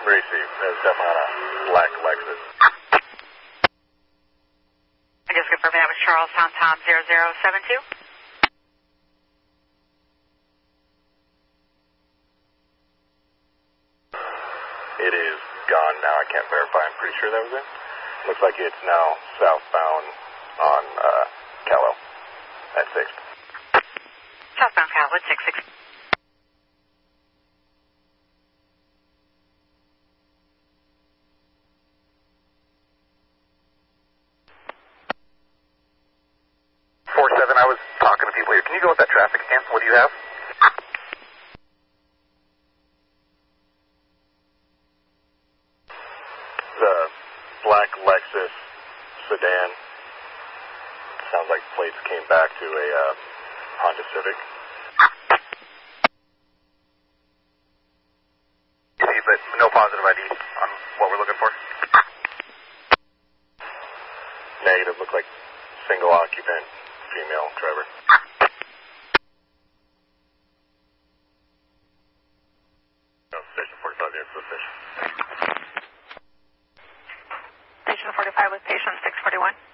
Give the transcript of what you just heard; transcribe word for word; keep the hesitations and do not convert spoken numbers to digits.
Receive. There's definitely on a black Lexus. I just confirmed that was Charles Tom Tom zero zero seven two. It is gone now. I can't verify. I'm pretty sure that was it. Looks like it's now southbound on uh, Callow at six. Southbound Callow at six six. four seven, I was talking to people here. Can you go with that traffic again? What do you have? The black Lexus sedan. Sounds like plates came back to a uh, Honda Civic. See, but no positive I D on what we're looking for. Negative, look like single occupant, female driver. No, station forty-five, the info station. Station forty-five with patient six forty-one.